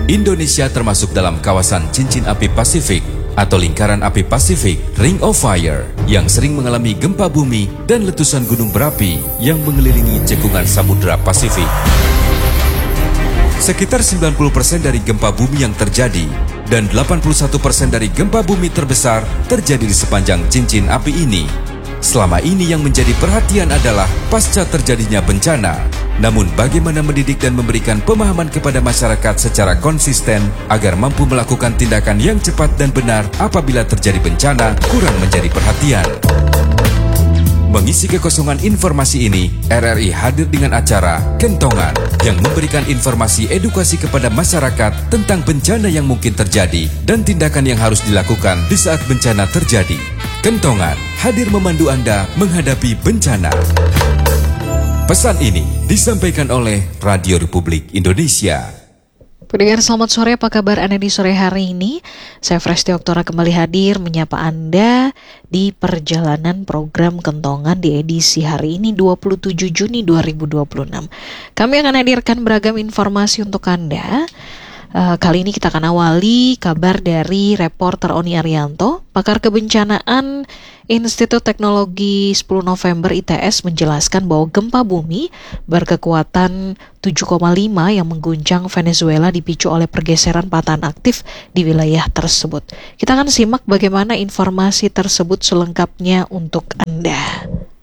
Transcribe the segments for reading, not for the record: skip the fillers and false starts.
Indonesia termasuk dalam kawasan cincin api Pasifik atau lingkaran api Pasifik Ring of Fire yang sering mengalami gempa bumi dan letusan gunung berapi yang mengelilingi cekungan Samudra Pasifik. Sekitar 90% dari gempa bumi yang terjadi dan 81% dari gempa bumi terbesar terjadi di sepanjang cincin api ini. Selama ini yang menjadi perhatian adalah pasca terjadinya bencana. Namun bagaimana mendidik dan memberikan pemahaman kepada masyarakat secara konsisten agar mampu melakukan tindakan yang cepat dan benar apabila terjadi bencana kurang menjadi perhatian. Mengisi kekosongan informasi ini, RRI hadir dengan acara Kentongan yang memberikan informasi edukasi kepada masyarakat tentang bencana yang mungkin terjadi dan tindakan yang harus dilakukan di saat bencana terjadi. Kentongan hadir memandu Anda menghadapi bencana. Pesan ini disampaikan oleh Radio Republik Indonesia. Pendengar selamat sore, apa kabar Anda di sore hari ini? Saya Fresti Oktora kembali hadir menyapa Anda di perjalanan program Kentongan di edisi hari ini 27 Juni 2026. Kami akan hadirkan beragam informasi untuk Anda. Kali ini kita akan awali kabar dari reporter Oni Arianto, pakar kebencanaan Institut Teknologi 10 November ITS menjelaskan bahwa gempa bumi berkekuatan 7,5 yang mengguncang Venezuela dipicu oleh pergeseran patahan aktif di wilayah tersebut. Kita akan simak bagaimana informasi tersebut selengkapnya untuk Anda.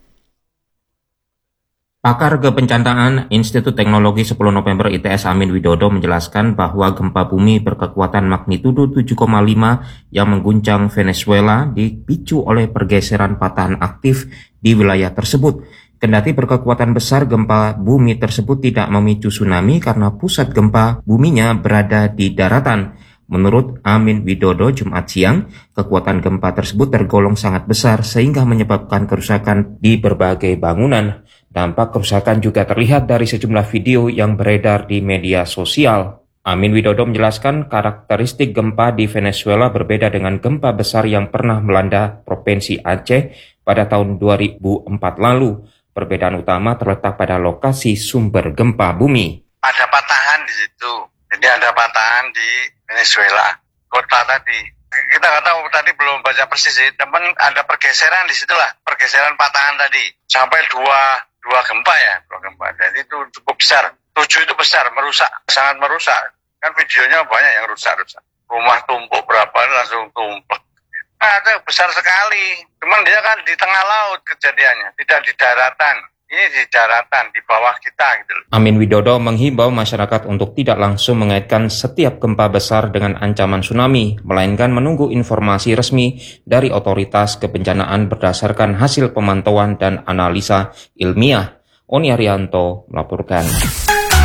Pakar kebencanaan Institut Teknologi 10 November ITS Amin Widodo menjelaskan bahwa gempa bumi berkekuatan magnitudo 7,5 yang mengguncang Venezuela dipicu oleh pergeseran patahan aktif di wilayah tersebut. Kendati berkekuatan besar, gempa bumi tersebut tidak memicu tsunami karena pusat gempa buminya berada di daratan. Menurut Amin Widodo Jumat siang, kekuatan gempa tersebut tergolong sangat besar sehingga menyebabkan kerusakan di berbagai bangunan. Dampak kerusakan juga terlihat dari sejumlah video yang beredar di media sosial. Amin Widodo menjelaskan karakteristik gempa di Venezuela berbeda dengan gempa besar yang pernah melanda Provinsi Aceh pada tahun 2004 lalu. Perbedaan utama terletak pada lokasi sumber gempa bumi. Ada patahan di situ, jadi ada patahan di Venezuela, kota tadi. Kita nggak tahu, tadi belum baca persis sih, teman ada pergeseran di situlah, pergeseran patahan tadi. Sampai dua gempa ya, dua gempa. Jadi itu cukup besar. 7 itu besar, merusak, sangat merusak. Kan videonya banyak yang rusak. Rumah tumpuk berapa langsung tumpuk. Nah, itu besar sekali. Cuman dia kan di tengah laut kejadiannya, tidak di daratan. Ini di daratan, di bawah kita gitu. Amin Widodo menghimbau masyarakat untuk tidak langsung mengaitkan setiap gempa besar dengan ancaman tsunami, melainkan menunggu informasi resmi dari otoritas kebencanaan berdasarkan hasil pemantauan dan analisa ilmiah. Oni Arianto melaporkan.